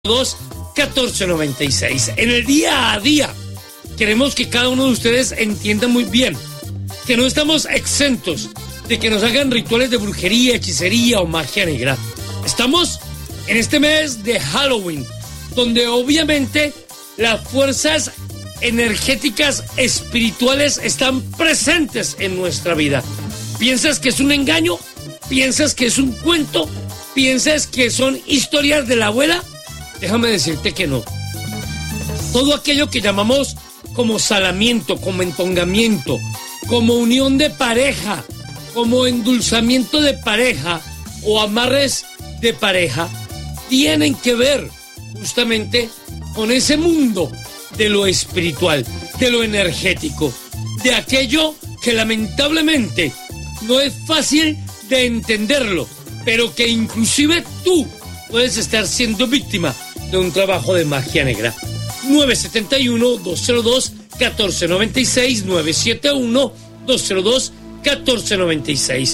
1496. En el día a día queremos que cada uno de ustedes entienda muy bien que no estamos exentos de que nos hagan rituales de brujería, hechicería o magia negra. Estamos en este mes de Halloween, donde obviamente las fuerzas energéticas espirituales están presentes en nuestra vida. ¿Piensas que es un engaño? ¿Piensas que es un cuento? ¿Piensas que son historias de la abuela? Déjame decirte que no. Todo aquello que llamamos como salamiento, como entongamiento, como unión de pareja, como endulzamiento de pareja o amarres de pareja, tienen que ver justamente con ese mundo de lo espiritual, de lo energético, de aquello que lamentablemente no es fácil de entenderlo, pero que inclusive tú puedes estar siendo víctima de un trabajo de magia negra. 971-202-1496, 971-202-1496,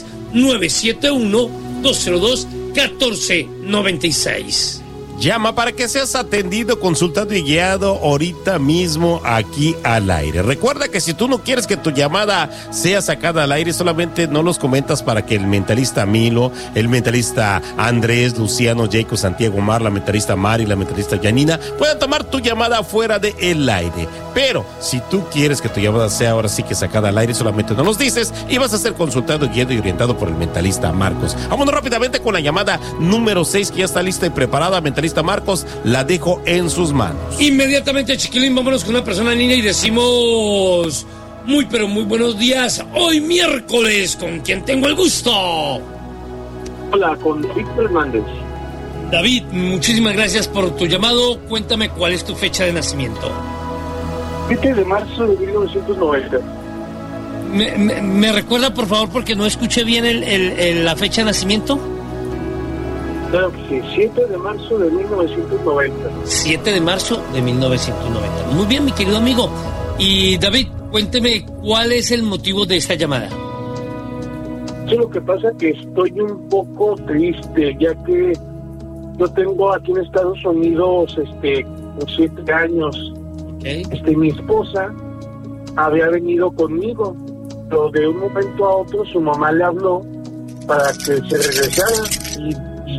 971-202-1496. Llama para que seas atendido, consultado y guiado ahorita mismo aquí al aire. Recuerda que si tú no quieres que tu llamada sea sacada al aire, solamente no los comentas para que el mentalista Milo, el mentalista Andrés, Luciano, Jacob, Santiago, Mar, la mentalista Mari, la mentalista Janina puedan tomar tu llamada fuera del aire. Pero si tú quieres que tu llamada sea ahora sí que sacada al aire, solamente no los dices y vas a ser consultado, guiado y orientado por el mentalista Marcos. Vámonos rápidamente con la llamada número 6 que ya está lista y preparada. Mentalista Marcos, la dejo en sus manos. Inmediatamente, chiquilín, vámonos con una persona en línea y decimos muy pero muy buenos días. Hoy miércoles, ¿con quién tengo el gusto? Hola, con David Hernández. David, muchísimas gracias por tu llamado. Cuéntame cuál es tu fecha de nacimiento. 7 de marzo de 1990. ¿Me recuerda, por favor, porque no escuché bien la fecha de nacimiento? Claro que sí, 7 de marzo de 1990. 7 de marzo de 1990. Muy bien, mi querido amigo. Y David, cuénteme, ¿cuál es el motivo de esta llamada? Sí, lo que pasa es que estoy un poco triste, ya que yo tengo aquí en Estados Unidos 7 años. Okay. Mi esposa había venido conmigo, pero de un momento a otro su mamá le habló para que se regresara y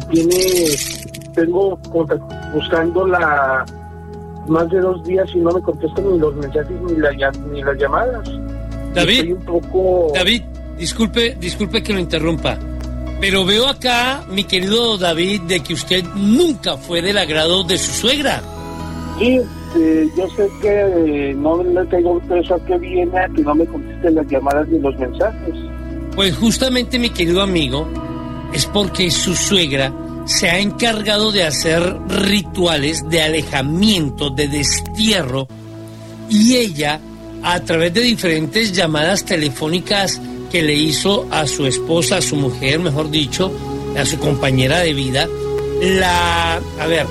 tengo buscándola más de 2 días y no me contesta ni los mensajes ni las llamadas. David, un poco... David, disculpe que lo interrumpa, pero veo acá, mi querido David, de que usted nunca fue del agrado de su suegra. Sí, yo sé que no le tengo peso a que viene a que no me conteste las llamadas ni los mensajes. Pues justamente, mi querido amigo, es porque su suegra se ha encargado de hacer rituales de alejamiento, de destierro, y ella, a través de diferentes llamadas telefónicas que le hizo a su esposa, a su mujer, mejor dicho, a su compañera de vida, la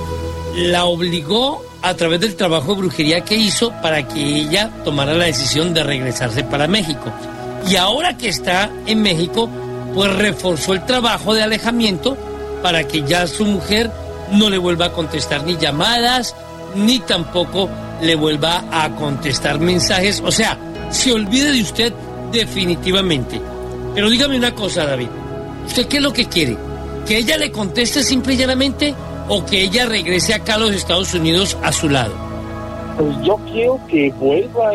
obligó a través del trabajo de brujería que hizo para que ella tomara la decisión de regresarse para México. Y ahora que está en México, pues reforzó el trabajo de alejamiento para que ya su mujer no le vuelva a contestar ni llamadas, ni tampoco le vuelva a contestar mensajes. O sea, se olvide de usted definitivamente. Pero dígame una cosa, David. ¿Usted qué es lo que quiere? ¿Que ella le conteste simple y llanamente o que ella regrese acá a los Estados Unidos a su lado? Pues yo quiero que vuelva,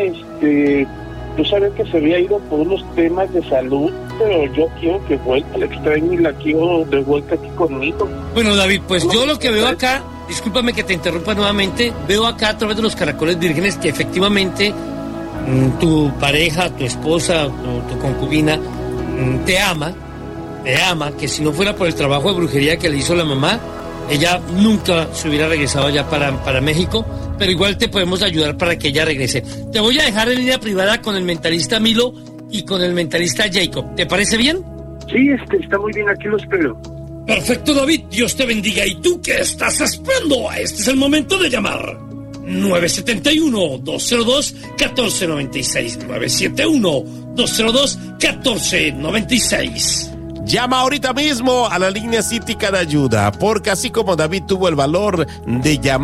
yo sabía que se había ido por unos temas de salud, pero yo quiero que vuelva, la extraño y la quiero de vuelta aquí conmigo. Bueno, David, pues yo lo que veo acá, discúlpame que te interrumpa nuevamente, veo acá a través de los caracoles vírgenes que efectivamente tu pareja, tu esposa, tu concubina te ama, que si no fuera por el trabajo de brujería que le hizo la mamá, ella nunca se hubiera regresado ya para México, pero igual te podemos ayudar para que ella regrese. Te voy a dejar en línea privada con el mentalista Milo y con el mentalista Jacob. ¿Te parece bien? Sí, está muy bien, aquí lo espero. Perfecto, David, Dios te bendiga. ¿Y tú qué estás esperando? Este es el momento de llamar. 971-202-1496. 971-202-1496. Llama ahorita mismo a la línea Cítica de Ayuda, porque así como David tuvo el valor de llamar